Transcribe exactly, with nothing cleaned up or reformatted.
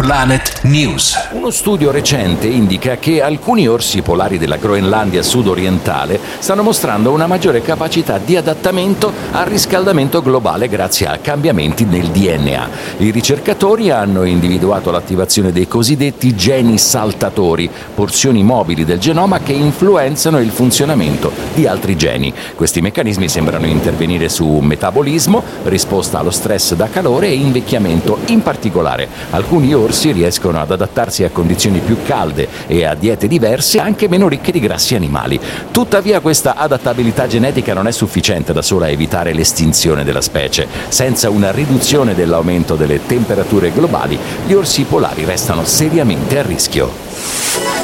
Planet News. Uno studio recente indica che alcuni orsi polari della Groenlandia sud-orientale stanno mostrando una maggiore capacità di adattamento al riscaldamento globale grazie a cambiamenti nel D N A. I ricercatori hanno individuato l'attivazione dei cosiddetti geni saltatori, porzioni mobili del genoma che influenzano il funzionamento di altri geni. Questi meccanismi sembrano intervenire su metabolismo, risposta allo stress da calore e invecchiamento. In particolare, alcuni orsi riescono ad adattarsi a condizioni più calde e a diete diverse, anche meno ricche di grassi animali. Tuttavia, questa adattabilità genetica non è sufficiente da sola a evitare l'estinzione della specie. Senza una riduzione dell'aumento delle temperature globali, gli orsi polari restano seriamente a rischio.